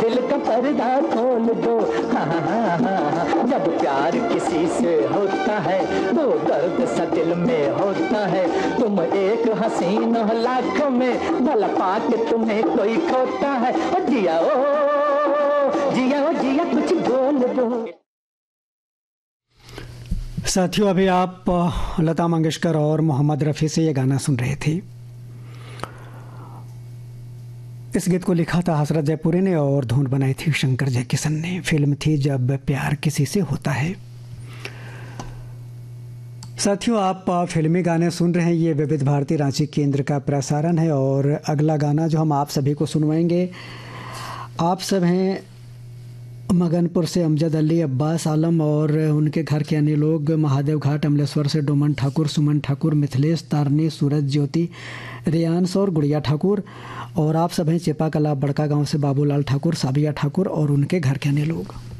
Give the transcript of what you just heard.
दिल का पर्दा खोल दो, हाँ हाँ हाँ। जब प्यार किसी से होता है तो दर्द सा दिल में होता है। तुम एक हसीन हो लाखों में, भला पाके तुम्हें कोई खोता है। ओ जिया ओ जिया, ओ जिया कुछ बोल दो। साथियों, अभी आप लता मंगेशकर और मोहम्मद रफ़ी से ये गाना सुन रहे थे। इस गीत को लिखा था हसरत जयपुरी ने और धुन बनाई थी शंकर जयकिशन ने। फिल्म थी जब प्यार किसी से होता है। साथियों, आप फिल्मी गाने सुन रहे हैं। ये विविध भारती रांची केंद्र का प्रसारण है और अगला गाना जो हम आप सभी को सुनवाएंगे, आप सब हैं मगनपुर से अमजद अली, अब्बास आलम और उनके घर के अन्य लोग, महादेव घाट अमलेश्वर से डोमन ठाकुर, सुमन ठाकुर, मिथिलेश तारनी, सूरज ज्योति, रियांश और गुड़िया ठाकुर, और आप सब हैं चिपा कला बड़का गांव से बाबूलाल ठाकुर, साबिया ठाकुर और उनके घर के अन्य लोग।